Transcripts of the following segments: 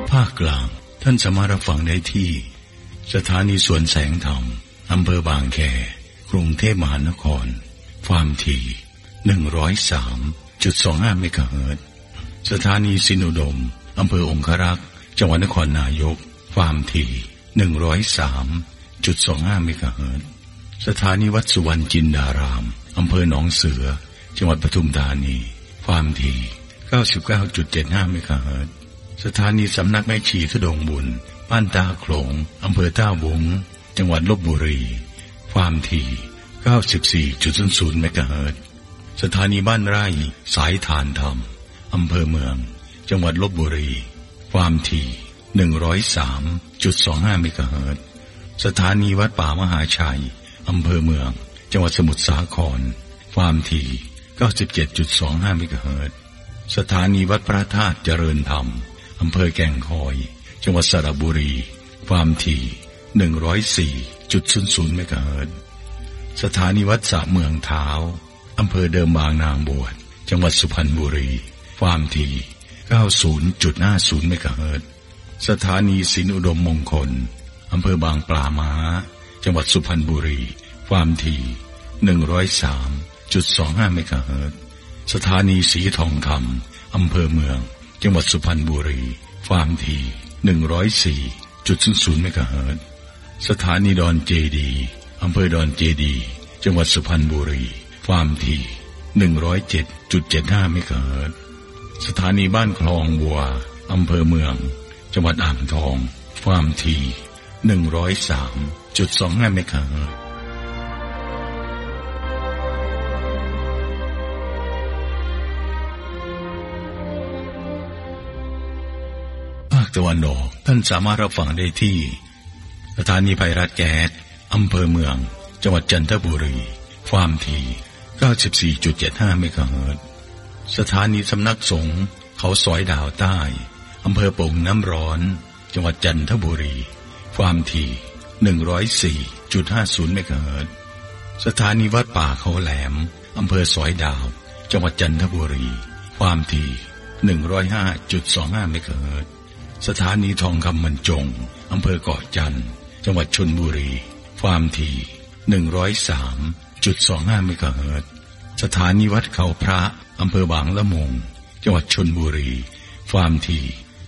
ภาคกลางท่านสามารถรับฟังได้ที่สถานีสวนแสงธรรมอำเภอบางแคกรุงเทพมหานครความถี่ 103.25 เมกะเฮิรตซ์สถานีสินอุดมอำเภอองครักษ์จังหวัดนครนายกความถี่ 103.25 เมกะเฮิรตซ์สถานีวัดสุวรรณจินดารามอำเภอหนองเสือจังหวัดปทุมธานีความถี่ 99.75 เมกะเฮิรตซ์สถานีสำนักแม่ชีทุดงค์บุญบ้านตาโขลงอำเภอท่าวุ้งจังหวัดลพบุรีความถี่ 94.00 เมกะเฮิรตซ์สถานีบ้านไร่สายทานธรรมอำเภอเมืองจังหวัดลพบุรีความถี่ 103.25 เมกะเฮิรตซ์สถานีวัดป่ามหาชัยอำเภอเมืองจังหวัดสมุทรสาครความถี่ 97.25 เมกะเฮิรตซ์สถานีวัดพระธาตุเจริญธรรมอำเภอแก่งคอยจังหวัดสระบุรีความถี่ 104.00 เมกะเฮิรตซ์สถานีวัดสระเมืองเท้าอำเภอเดิมบางนางบวชจังหวัดสุพรรณบุรีความถี่ 90.50 เมกะเฮิรตซ์สถานีสินอุดมมงคลอำเภอบางปลาม้าจังหวัดสุพรรณบุรีความถี่ 103.25 เมกะเฮิรตซ์สถานีสีทองคำอำเภอเมืองจังหวัดสุพรรณบุรีความถี่ 104.00 เมกะเฮิรตซ์สถานีดอนเจดีอำเภอดอนเจดีจังหวัดสุพรรณบุรีความถี่ 107.75 เมกะเฮิรตซ์สถานีบ้านคลองบัวอำเภอเมืองจังหวัดอ่างทองความถี่ 103.25 เมกะเฮิรตซ์ภาคตะวันออกท่านสามารถรับฟังได้ที่สถานีไพรัตแก๊สอำเภอเมืองจังหวัดจันทบุรีความถี่ 94.75 เมกะเฮิรตซ์สถานีสำนักสงฆ์เขาสอยดาวใต้อำเภอโป่งน้ำร้อนจังหวัดจันทบุรีความถี่ 104.50 เมกะเฮิรตซ์สถานีวัดป่าเขาแหลมอำเภอสอยดาวจังหวัดจันทบุรีความถี่ 105.25 เมกะเฮิรตซ์สถานีทองคำบรรจงอำเภอเกาะจันทร์จังหวัดชลบุรีความถี่ 103.25 เมกะเฮิรตซ์สถานีวัดเขาพระอำเภอบางละมุงจังหวัดชลบุรีความถี่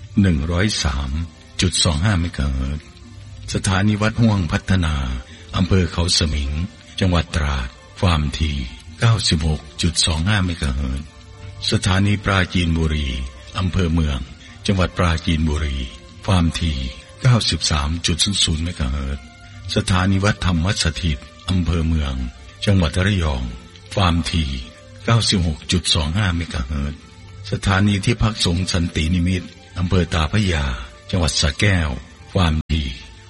103.25 เมกะเฮิรตซ์สถานีวัดห้วงพัฒนาอำเภอเขาสมิงจังหวัดตราดความถี่ 96.25 เมกะเฮิรตซ์สถานีปราจีนบุรีอำเภอเมืองจังหวัดปราจีนบุรีความถี่ 93.00 เมกะเฮิรตซ์สถานีวัดธรรมสถิตอำเภอเมืองจังหวัดระยองความถี่ 96.25 เมกะเฮิรตซ์สถานีที่พักสงฆ์สันตินิมิตรอำเภอตาพระยาจังหวัดสระแก้วความถี่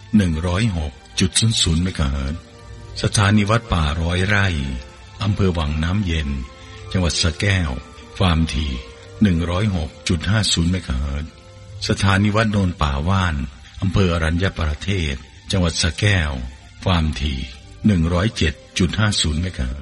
106.00 เมกะเฮิรตซ์สถานีวัดป่าร้อยไร่อำเภอวังน้ำเย็นจังหวัดสระแก้วความถี่ 106.50 เมกะเฮิรตซ์สถานีวัดโนนป่าว่านอำเภออรัญญประเทศจังหวัดสระแก้วความถี่ 107.50 เมกะเฮิรตซ์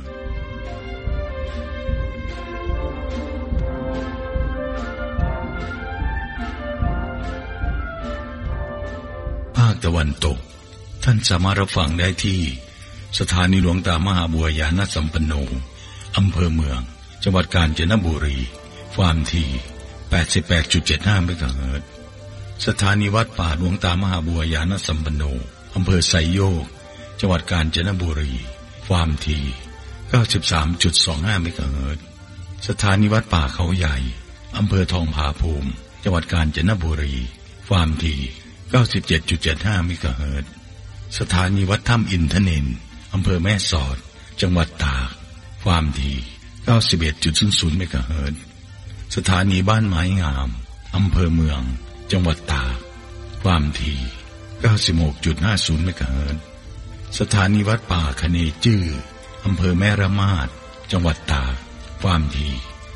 ภาคตะวันตกท่านสามารถรับฟังได้ที่สถานีหลวงตามหาบัวยานสัมปันโนอำเภอเมืองจังหวัดกาญจนบุรีความถี่ 88.75 เมกะเฮิรตซ์สถานีวัดป่าหลวงตามหาบัวยานสัมปันโนอำเภอไซโยกจังหวัดกาญจนบุรีความถี่ 93.25 เมกะเฮิรตซ์สถานีวัดป่าเขาใหญ่อำเภอทองผาภูมิจังหวัดกาญจนบุรีความถี่ 97.75 เมกะเฮิรตซ์สถานีวัดถ้ำอินทนิลอำเภอแม่สอดจังหวัดตากความถี่ 91.00 เมกะเฮิรตซ์สถานีบ้านไม้งามอำเภอเมืองจังหวัดตากความถี่ 96.50 เมกะเฮิรตซ์สถานีวัดป่าคเนจื้ออำเภอแม่ระมาดจังหวัดตากความถี่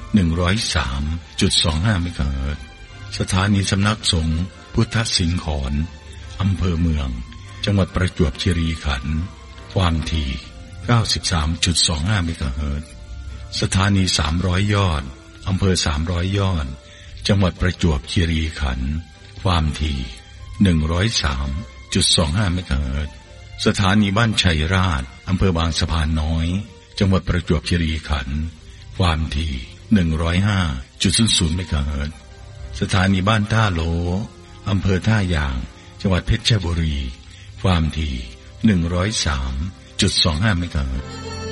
103.25 เมกะเฮิรตซ์สถานีสำนักสงฆ์พุทธสิงขรอำเภอเมืองจังหวัดประจวบคีรีขันธ์ความถี่ 93.25 เมกะเฮิรตซ์สถานี300 ยอดอำเภอ300 ยอดจังหวัดประจวบคีรีขันธ์ความถี่103.25 เมกะเฮิรตซ์สถานีบ้านชัยราษฎร์อำเภอบางสะพานน้อยจังหวัดประจวบคีรีขันธ์ความถี่105.00 เมกะเฮิรตซ์สถานีบ้านท่าโลอำเภอท่ายางจังหวัดเพชรบุรีความถี่103.25 เมกะเฮิรตซ์